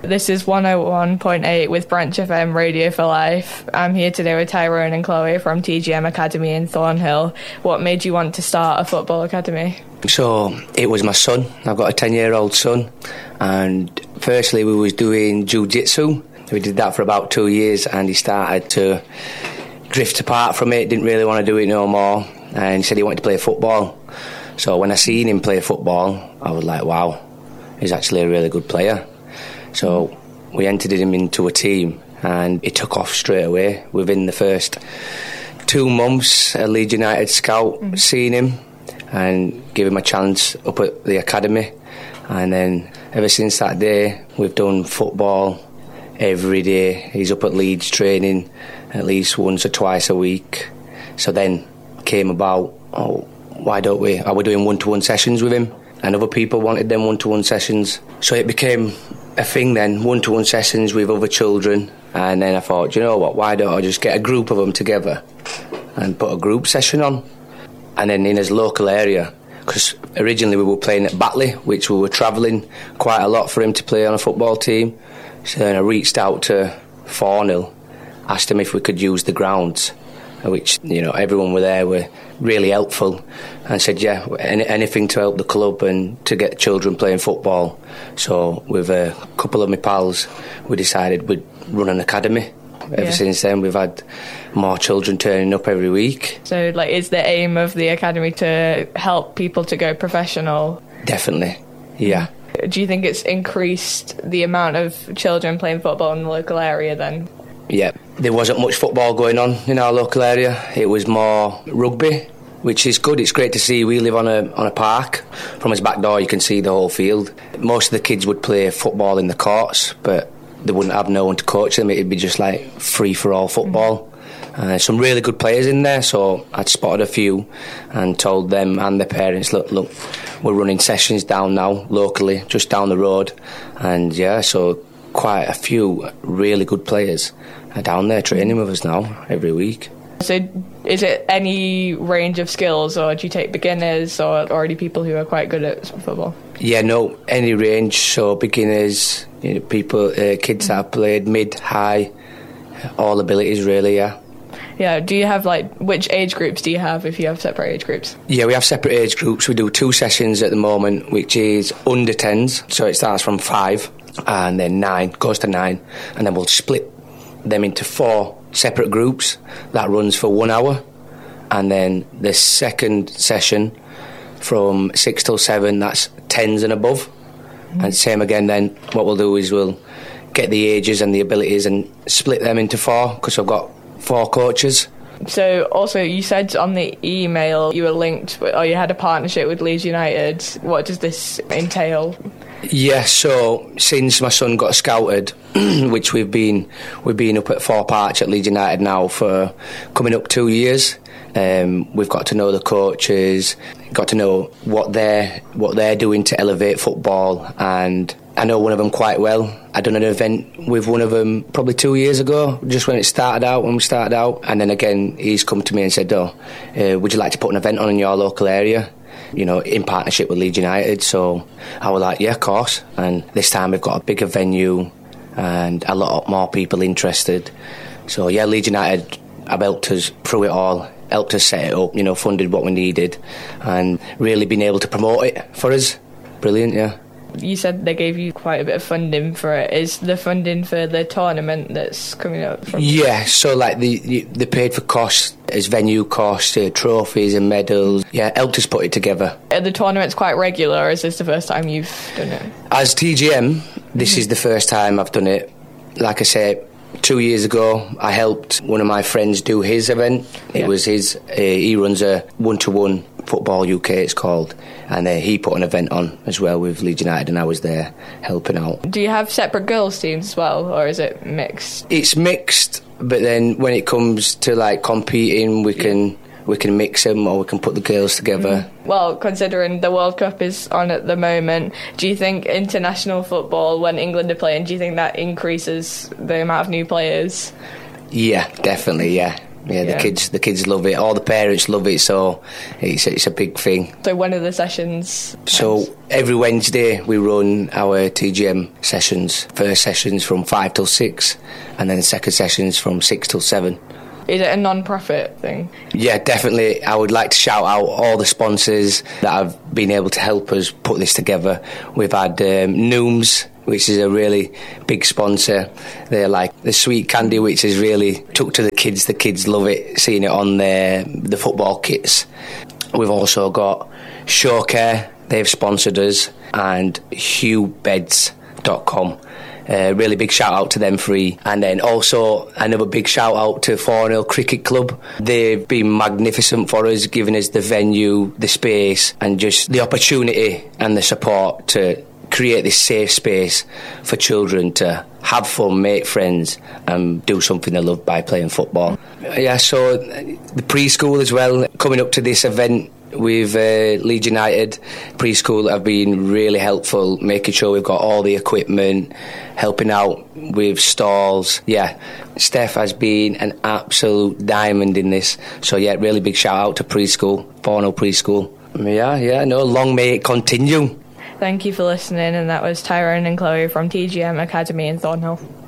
This is 101.8 with Branch FM Radio for Life. I'm here today with Tyrone and Chloe from TGM Academy in Thornhill. What made you want to start a football academy? So it was my son. I've got a 10-year-old son, and firstly we was doing jiu-jitsu. We did that for about 2 years, and he started to drift apart from it, didn't really want to do it no more, and he said he wanted to play football. So when I seen him play football, I was like, wow, he's actually a really good player. So we entered him into a team, and it took off straight away. Within the first 2 months, a Leeds United scout seen him and gave him a chance up at the academy. And then ever since that day, we've done football every day. He's up at Leeds training at least once or twice a week. So then came about, why don't we? Are we doing one-to-one sessions with him? And other people wanted them one-to-one sessions. So it became a thing then, one-to-one sessions with other children. And then I thought, you know what, why don't I just get a group of them together and put a group session on? And then in his local area, because originally we were playing at Batley, which we were travelling quite a lot for him to play on a football team. So then I reached out to Thornhill, asked him if we could use the grounds, which, you know, everyone were there, were really helpful, and said, yeah, anything to help the club and to get children playing football. So with a couple of my pals, we decided we'd run an academy. Ever since then, we've had more children turning up every week. So, is the aim of the academy to help people to go professional? Definitely, yeah. Do you think it's increased the amount of children playing football in the local area then? Yeah, there wasn't much football going on in our local area. It was more rugby, which is good. It's great to see. We live on a park. From his back door you can see the whole field. Most of the kids would play football in the courts, but they wouldn't have no one to coach them. It'd be just like free-for-all football. Some really good players in there, so I'd spotted a few and told them and their parents, look, we're running sessions down now, locally, just down the road. And yeah, so quite a few really good players are down there training with us now every week. So is it any range of skills, or do you take beginners or already people who are quite good at football? Yeah, no, any range. So beginners, you know, people, kids that have played mid, high, all abilities really, yeah. Yeah, do you have, which age groups do you have if you have separate age groups? Yeah, we have separate age groups. We do 2 sessions at the moment, which is under 10s, so it starts from 5 and then 9, goes to 9, and then we'll split them into 4 separate groups. That runs for 1 hour, and then the second session from 6 till 7, that's 10s and above. And same again then, what we'll do is we'll get the ages and the abilities and split them into 4, because I've got 4 coaches. So also you said on the email you were linked, or you had a partnership with Leeds United. What does this entail? Yeah, so since my son got scouted, which we've been up at Four Parch at Leeds United now for coming up 2 years. We've got to know the coaches, got to know what they're doing to elevate football, and I know one of them quite well. I done an event with one of them probably 2 years ago, just when we started out, and then again he's come to me and said, would you like to put an event on in your local area, you know, in partnership with Leeds United? So I was like, yeah, of course. And this time we've got a bigger venue and a lot more people interested. So yeah, Leeds United have helped us through it all, helped us set it up, you know, funded what we needed, and really been able to promote it for us. Brilliant, yeah. You said they gave you quite a bit of funding for it. Is the funding for the tournament that's coming up? Yeah, so they paid for costs, as venue costs, trophies and medals. Yeah, helped us put it together. Are the tournaments quite regular, or is this the first time you've done it? As TGM, this is the first time I've done it. Like I said, 2 years ago, I helped one of my friends do his event. It was his, he runs a one-to-one Football UK, it's called, and he put an event on as well with Leeds United, and I was there helping out. Do you have separate girls teams as well, or is it mixed? It's mixed, but then when it comes to competing, we can mix them, or we can put the girls together. Well, considering the World Cup is on at the moment, do you think international football, when England are playing, do you think that increases the amount of new players? Yeah, definitely, yeah. Yeah, the kids love it. All the parents love it, so it's a big thing. So when are the sessions? So every Wednesday we run our TGM sessions. First sessions from 5 till 6, and then the second sessions from 6 till 7. Is it a non-profit thing? Yeah, definitely. I would like to shout out all the sponsors that have been able to help us put this together. We've had Nooms, which is a really big sponsor. They're like the sweet candy, which is really took to the kids. The kids love it, seeing it on the football kits. We've also got Showcare, they've sponsored us, and HughBeds.com. Really big shout out to them three. And then also another big shout out to Thornhill Cricket Club. They've been magnificent for us, giving us the venue, the space, and just the opportunity and the support to create this safe space for children to have fun, make friends, and do something they love by playing football. Yeah, so the preschool as well, coming up to this event with Leeds United preschool have been really helpful, making sure we've got all the equipment, helping out with stalls. Yeah, Steph has been an absolute diamond in this. So yeah, really big shout out to preschool, Thornhill Preschool. Long may it continue. Thank you for listening, and that was Tyrone and Chloe from TGM Academy in Thornhill.